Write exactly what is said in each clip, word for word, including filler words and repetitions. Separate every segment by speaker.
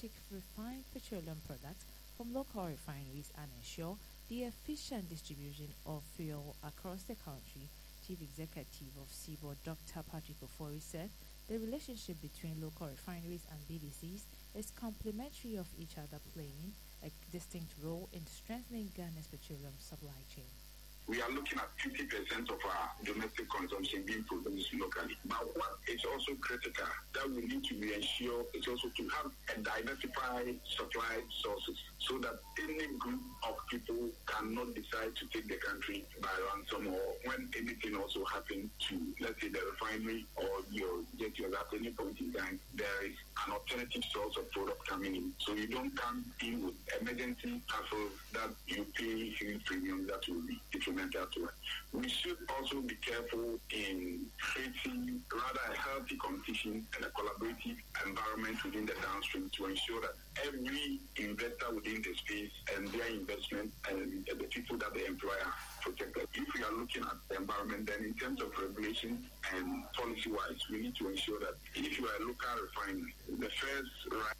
Speaker 1: take refined petroleum products from local refineries and ensure the efficient distribution of fuel across the country. Chief Executive of Seaboard, Doctor Patrick Ofori, said the relationship between local refineries and B D Cs is complementary of each other, playing a distinct role in strengthening Ghana's petroleum supply chain.
Speaker 2: We are looking at fifty percent of our domestic consumption being produced locally. But what is also critical that we need to be ensured is also to have a diversified supply sources so that any group of people cannot decide to take the country by ransom, or when anything also happens to, let's say, the refinery or your jet fuel at any point in time, there is an alternative source of product coming in. So you don't come in with emergency hassles that you pay huge premium that will be detrimental to it. We should also be careful in creating rather a healthy competition and a collaborative environment within the downstream to ensure that every investor within the space and their investment and the people that they employ are protected. If we are looking at the environment, then in terms of regulation and policy-wise, we need to ensure that if you are a local refinery, the first right.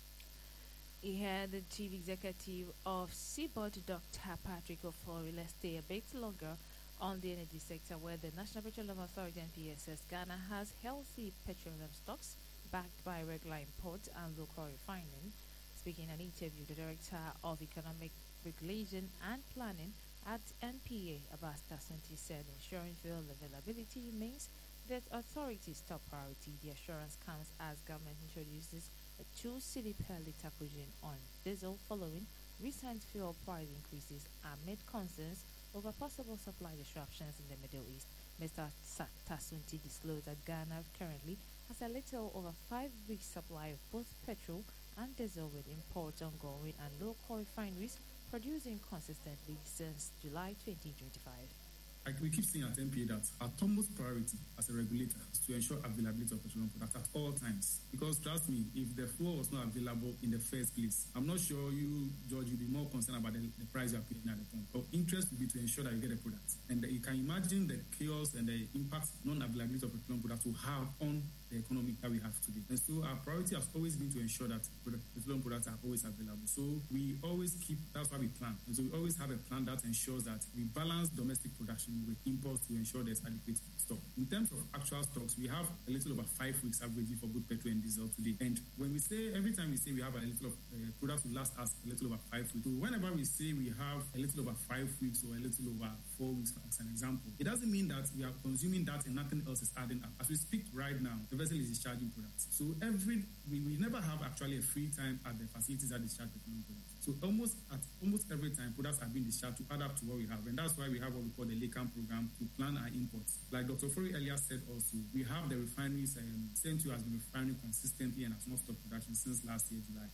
Speaker 1: He had the Chief Executive of Seaboard, Doctor Patrick Ofori. Let's stay a bit longer on the energy sector, where the National Petroleum Authority N P S S Ghana has healthy petroleum stocks backed by regular import and local refining. Speaking in an interview, the Director of Economic Regulation and Planning at N P A, Abbas Tasunti, said ensuring fuel availability remains the authority's top priority. The assurance comes as government introduces a two cedi per litre provision on diesel following recent fuel price increases amid concerns over possible supply disruptions in the Middle East. Mister Tasunti disclosed that Ghana currently has a little over five weeks supply of both petrol and diesel, with imports ongoing and local refineries producing consistently since July twenty twenty-five.
Speaker 3: Like we keep saying at N P A that our topmost priority as a regulator is to ensure availability of petroleum products at all times. Because trust me, if the fuel was not available in the first place, I'm not sure you, George, you'll be more concerned about the, the price you're paying at the pump. Our interest will be to ensure that you get a product. And the, you can imagine the chaos and the impact non-availability of petroleum products will have on the economy that we have today. And so our priority has always been to ensure that petroleum products are always available. So we always keep, that's why we plan. And so we always have a plan that ensures that we balance domestic production with imports to ensure there's adequate stock. In terms of actual stocks, we have a little over five weeks averaging for both petrol and diesel today. And when we say, every time we say we have a little of uh, products will last us a little over five weeks. So whenever we say we have a little over five weeks or a little over four weeks, as an example, it doesn't mean that we are consuming that and nothing else is adding up. As we speak right now, the vessel is discharging products. So every we, we never have actually a free time at the facilities that discharge petroleum products. So almost at almost every time, products are being discharged to add up to what we have. And that's why we have what we call the LACAM program to plan our imports. Like Doctor Ofori earlier said also, we have the refineries, um, Central has been refining consistently and has not stopped production since last year, July.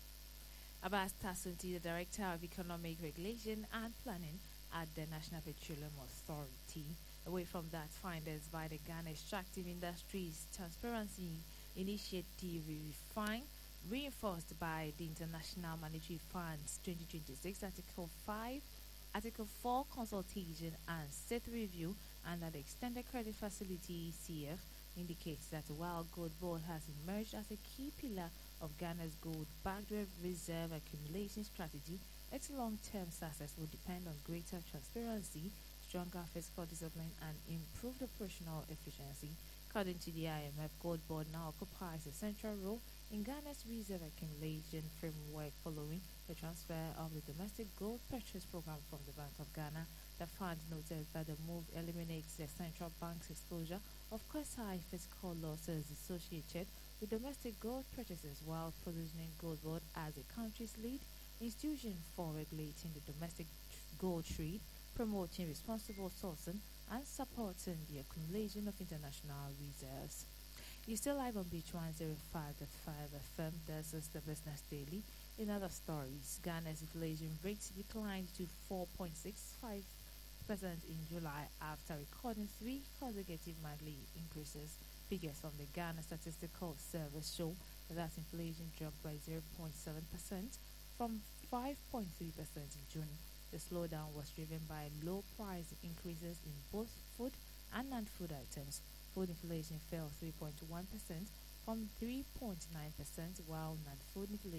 Speaker 1: Abbas Tasunti, the Director of Economic Regulation and Planning at the National Petroleum Authority. Away from that, findings by the Ghana Extractive Industries Transparency Initiative Refine, reinforced by the International Monetary Fund's twenty twenty-six Article five, Article four consultation and set review under the Extended Credit Facility E C F, indicates that while Gold Board has emerged as a key pillar of Ghana's gold-backed reserve accumulation strategy, its long-term success will depend on greater transparency, stronger fiscal discipline, and improved operational efficiency. According to the I M F, Gold Board now occupies a central role in Ghana's reserve accumulation framework following the transfer of the domestic gold purchase program from the Bank of Ghana. The fund noted that the move eliminates the central bank's exposure of quasi-fiscal losses associated with domestic gold purchases, while positioning Gold Board as the country's lead institution for regulating the domestic gold trade, promoting responsible sourcing, and supporting the accumulation of international reserves. You're still live on Beach one oh five point five F M. This is the Business Daily. In other stories, Ghana's inflation rate declined to four point six five percent in July after recording three consecutive monthly increases. Figures from the Ghana Statistical Service show that inflation dropped by zero point seven percent from five point three percent in June. The slowdown was driven by low price increases in both food and non-food items. Food inflation fell three point one percent from three point nine percent, while non-food inflation